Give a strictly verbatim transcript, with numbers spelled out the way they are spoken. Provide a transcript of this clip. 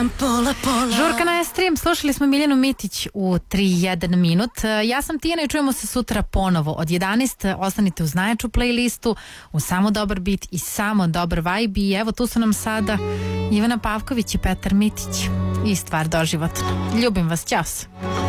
Pola, pola. Žurka na Stream, slušali smo Miljanu Mitić u tri jedan minut. Ja sam Tijana i čujemo se sutra ponovo od jedanaest. Ostanite uz najjaču playlistu, u samo dobar beat i samo dobar vibe. I evo tu su nam sada Ivana Pavković i Petar Mitić i stvar doživotna. Ljubim vas, ćao se.